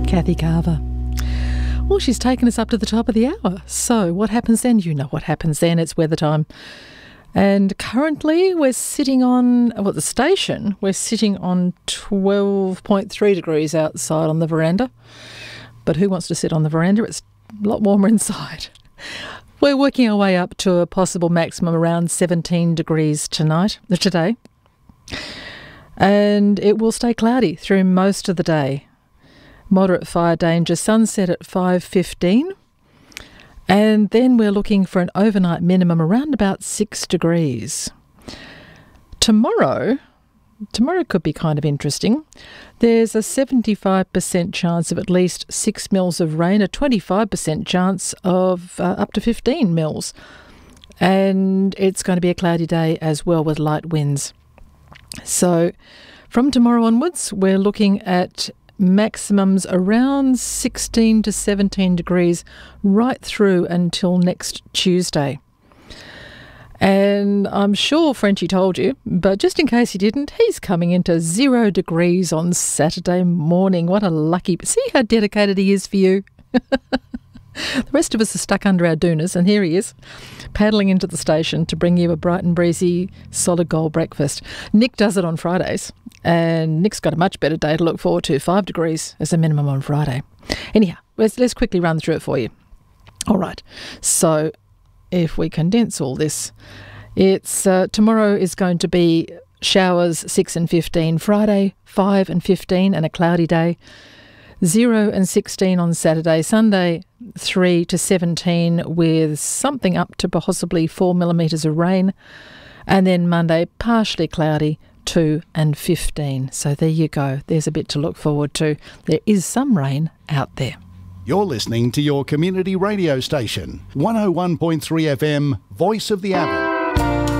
Kathy Carver. Well, she's taken us up to the top of the hour. So what happens then? You know what happens then. It's weather time. And currently we're sitting on, well, at the station, we're sitting on 12.3 degrees outside on the veranda. But who wants to sit on the veranda? It's a lot warmer inside. We're working our way up to a possible maximum around 17 degrees today. And it will stay cloudy through most of the day. Moderate fire danger, sunset at 5:15. And then we're looking for an overnight minimum around about 6 degrees. Tomorrow could be kind of interesting. There's a 75% chance of at least 6 mils of rain, a 25% chance of up to 15 mils. And it's going to be a cloudy day as well with light winds. So from tomorrow onwards, we're looking at maximums around 16 to 17 degrees right through until next Tuesday. And I'm sure Frenchie told you, but just in case he didn't, he's coming into 0 degrees on Saturday morning. What a lucky... See how dedicated he is for you? The rest of us are stuck under our doonas, and here he is, paddling into the station to bring you a bright and breezy solid gold breakfast. Nick does it on Fridays, and Nick's got a much better day to look forward to, 5 degrees as a minimum on Friday. Anyhow, let's quickly run through it for you. All right, so if we condense all this, it's tomorrow is going to be showers 6 and 15, Friday 5 and 15 and a cloudy day, 0 and 16 on Saturday, Sunday 3 to 17 with something up to possibly 4 millimetres of rain, and then Monday partially cloudy, 2 and 15. So there you go. There's a bit to look forward to. There is some rain out there. You're listening to your community radio station, 101.3 FM, Voice of the Advent.